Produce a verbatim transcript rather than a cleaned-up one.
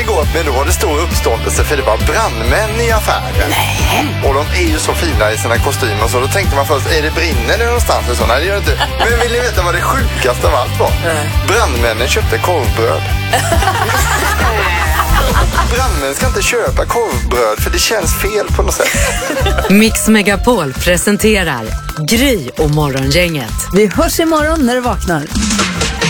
igår, men då var det stor uppståndelse för det var brandmän i affären. Nej. Och de är ju så fina i sina kostymer, så då tänkte man först, är det brinner det någonstans? Och så, nej, det gör det inte. Men vill ni veta vad det sjukaste av allt var? Brandmännen köpte korvbröd. Brandmän ska inte köpa korvbröd för det känns fel på något sätt. Mix Megapol presenterar Gry och Morgongänget. Vi hörs imorgon när du vaknar.